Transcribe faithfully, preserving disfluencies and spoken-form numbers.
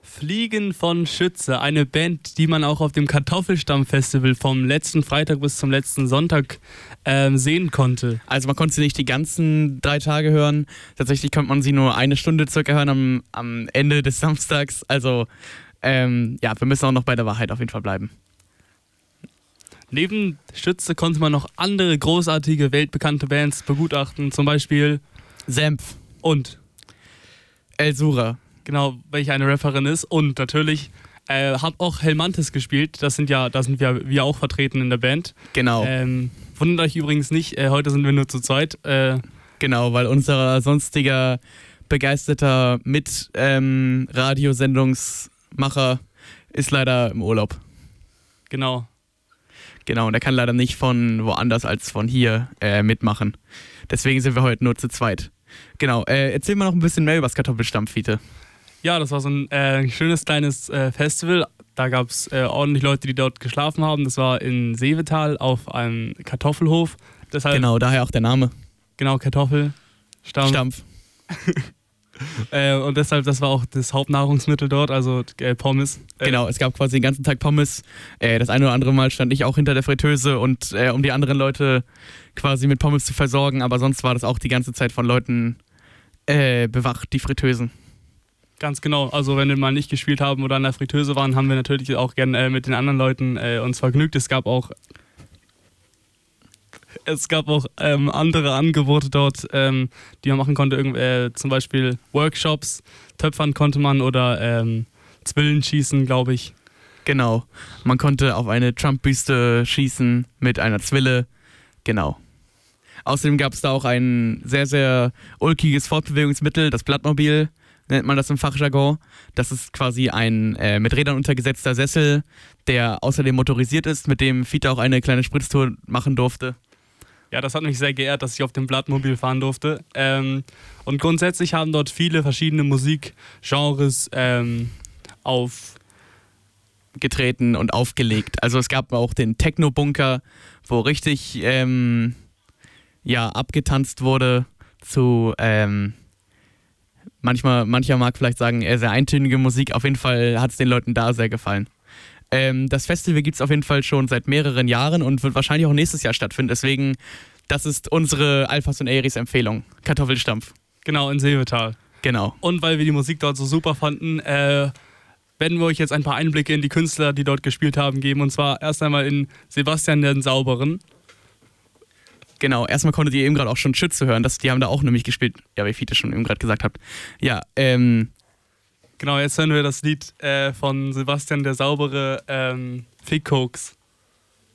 Fliegen von Schütze, eine Band, die man auch auf dem Kartoffelstamm-Festival vom letzten Freitag bis zum letzten Sonntag ähm, sehen konnte. Also man konnte sie nicht die ganzen drei Tage hören. Tatsächlich konnte man sie nur eine Stunde circa hören am, am Ende des Samstags. Also ähm, ja, wir müssen auch noch bei der Wahrheit auf jeden Fall bleiben. Neben Schütze konnte man noch andere großartige, weltbekannte Bands begutachten, zum Beispiel Senf und El Sura. Genau, welche eine Rapperin ist. Und natürlich äh, hat auch Helmantis gespielt. Das sind ja, da sind wir, wir auch vertreten in der Band. Genau. Ähm, wundert euch übrigens nicht, äh, heute sind wir nur zu zweit. Äh, genau, weil unser sonstiger begeisterter Mit-Radiosendungsmacher ähm, ist leider im Urlaub. Genau. Genau, und er kann leider nicht von woanders als von hier äh, mitmachen. Deswegen sind wir heute nur zu zweit. Genau, äh, erzähl mal noch ein bisschen mehr über das Kartoffelstamm, Fiete. Ja, das war so ein äh, schönes kleines äh, Festival. Da gab es äh, ordentlich Leute, die dort geschlafen haben. Das war in Seevetal auf einem Kartoffelhof. Deshalb, genau, daher auch der Name. Genau, Kartoffelstamm. Stampf. äh, und deshalb, das war auch das Hauptnahrungsmittel dort, also äh, Pommes. Äh, genau, es gab quasi den ganzen Tag Pommes. Äh, das eine oder andere Mal stand ich auch hinter der Fritteuse und äh, um die anderen Leute quasi mit Pommes zu versorgen. Aber sonst war das auch die ganze Zeit von Leuten äh, bewacht, die Fritteusen. Ganz genau, also wenn wir mal nicht gespielt haben oder an der Fritteuse waren, haben wir natürlich auch gerne äh, mit den anderen Leuten äh, uns vergnügt. Es gab auch es gab auch ähm, andere Angebote dort, ähm, die man machen konnte, Irgend, äh, zum Beispiel Workshops, Töpfern konnte man oder ähm, Zwillen schießen, glaube ich. Genau, man konnte auf eine Trump-Büste schießen mit einer Zwille, genau. Außerdem gab es da auch ein sehr, sehr ulkiges Fortbewegungsmittel, das Blattmobil, nennt man das im Fachjargon. Das ist quasi ein äh, mit Rädern untergesetzter Sessel, der außerdem motorisiert ist, mit dem Fiete auch eine kleine Spritztour machen durfte. Ja, das hat mich sehr geehrt, dass ich auf dem Blattmobil fahren durfte. Ähm, und grundsätzlich haben dort viele verschiedene Musikgenres ähm, aufgetreten und aufgelegt. Also es gab auch den Techno-Bunker, wo richtig ähm, ja, abgetanzt wurde zu ähm, manchmal, mancher mag vielleicht sagen, eher sehr eintönige Musik. Auf jeden Fall hat es den Leuten da sehr gefallen. Ähm, das Festival gibt es auf jeden Fall schon seit mehreren Jahren und wird wahrscheinlich auch nächstes Jahr stattfinden. Deswegen, das ist unsere Alphas und Eris Empfehlung. Kartoffelstampf. Genau, in Seevetal. Genau. Und weil wir die Musik dort so super fanden, äh, werden wir euch jetzt ein paar Einblicke in die Künstler, die dort gespielt haben, geben. Und zwar erst einmal in Sebastian den Sauberen. Genau, erstmal konntet ihr eben gerade auch schon Schütze hören. Das, die haben da auch nämlich gespielt, ja, wie Fiete schon eben gerade gesagt habt. Ja, ähm... Genau, jetzt hören wir das Lied äh, von Sebastian der Saubere, ähm, Fick Koks.